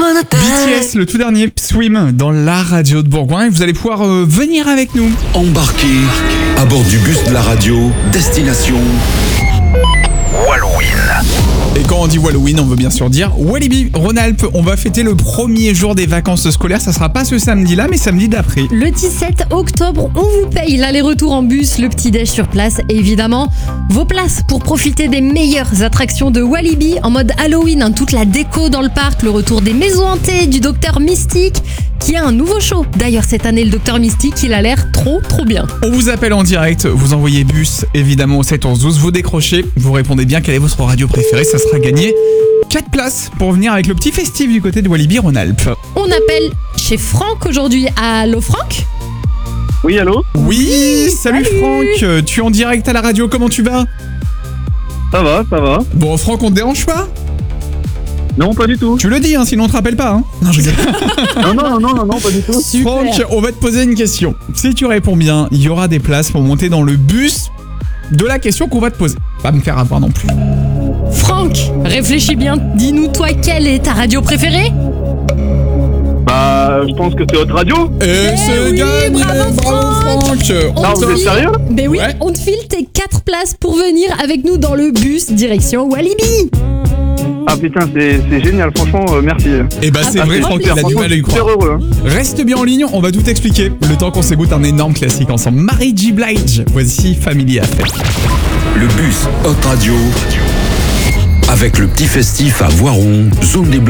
BTS, le tout dernier Swim dans la radio de Bourgoin. Et vous allez pouvoir venir avec nous. Embarquez à bord du bus de la radio, destination Halloween. Et quand on dit Halloween, on veut bien sûr dire Walibi, Rhône-Alpes. On va fêter le premier jour des vacances scolaires. Ça sera pas ce samedi-là, mais samedi d'après. Le 17 octobre, on vous paye l'aller-retour en bus, le petit-déj sur place et évidemment vos places pour profiter des meilleures attractions de Walibi en mode Halloween, hein, toute la déco dans le parc, le retour des maisons hantées, du Docteur Mystique qui a un nouveau show. D'ailleurs cette année le Docteur Mystique, il a l'air trop bien. On vous appelle en direct, vous envoyez bus évidemment au 711-12, vous décrochez, vous répondez bien quelle est votre radio préférée, ça sera gagné 4 places pour venir avec le petit festif du côté de Walibi Rhône-Alpes. On appelle chez Franck aujourd'hui. Allô Franck ? Oui, allô ? Oui, salut Franck, tu es en direct à la radio, comment tu vas ? Ça va. Bon Franck, on te dérange pas ? Non, pas du tout. Tu le dis, hein, sinon on te rappelle pas. Hein. Non, je rigole. Non, pas du tout. Super. Franck, on va te poser une question. Si tu réponds bien, il y aura des places pour monter dans le bus de la question qu'on va te poser. Pas me faire avoir non plus. Franck, réfléchis bien, dis-nous toi quelle est ta radio préférée ? Bah, je pense que c'est votre radio. Et c'est oui, gagné. bravo, Franck. Non, vous êtes sérieux ? Ben oui, Ouais. on te file tes 4 places pour venir avec nous dans le bus direction Walibi. Ah putain, c'est génial, franchement, merci. Et bah c'est Ah, vrai c'est Franck, il a du Franchement, mal à y je suis super croire. heureux. Hein. Reste bien en ligne, on va tout expliquer. Le temps qu'on s'écoute un énorme classique ensemble. Mary J. Blige, voici Family Affair. Le bus Hot Radio avec le petit festif à Voiron, zone des